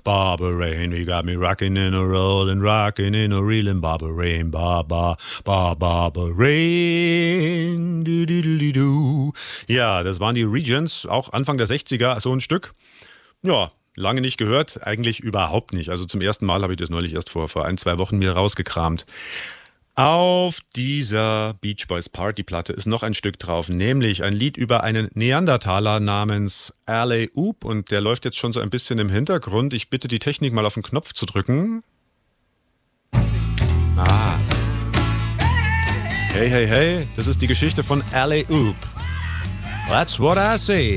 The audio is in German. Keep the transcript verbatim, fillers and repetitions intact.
Barbara Rain, you got me rocking in a rollin', rocking in a reelin', Barbara Rain, ba, ba, ba, Barbara Rain, du, du, du, du, du. Ja, das waren die Regents, auch Anfang der sechziger, so ein Stück. Ja, lange nicht gehört, eigentlich überhaupt nicht. Also zum ersten Mal habe ich das neulich erst vor, vor ein, zwei Wochen mir rausgekramt. Auf dieser Beach Boys Partyplatte ist noch ein Stück drauf, nämlich ein Lied über einen Neandertaler namens Alley Oop und der läuft jetzt schon so ein bisschen im Hintergrund. Ich bitte die Technik mal auf den Knopf zu drücken. Ah. Hey, hey, hey, das ist die Geschichte von Alley Oop. That's what I say.